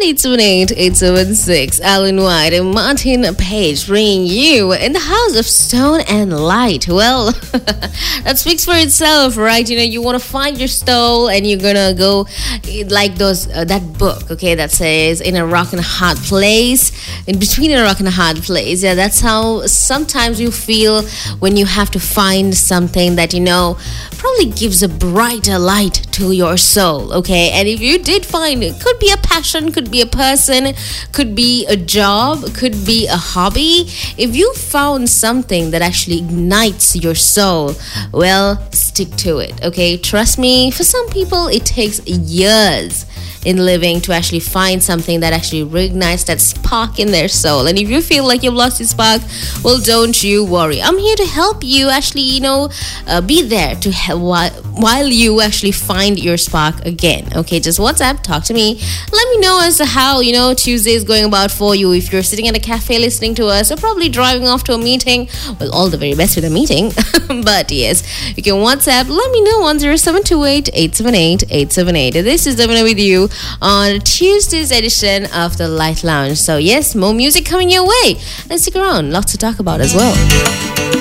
878-876. Alan White and Martin Page bringing you In the House of Stone and Light. Well, that speaks for itself, right? You want to find your soul and you're gonna go like those that book, okay, that says in a rock and a hard place, in between a rock and a hard place. Yeah, that's how sometimes you feel when you have to find something that probably gives a brighter light to your soul, okay? And if you did find it, could be a passion, could be a person, could be a job, could be a hobby. If you found something that actually ignites your soul, well, stick to it, okay? Trust me, for some people it takes years in living to actually find something that actually reignites that spark in their soul. And if you feel like you've lost your spark, well, don't you worry. I'm here to help you actually, be there to help while you actually find your spark again. Okay, just WhatsApp, talk to me. Let me know as to how, Tuesday is going about for you. If you're sitting at a cafe listening to us or probably driving off to a meeting, well, all the very best with a meeting. But yes, you can WhatsApp. Let me know on 0728-878-878. This is Devina with you on Tuesday's edition of the Light Lounge. So yes, more music coming your way. And stick around, lots to talk about as well.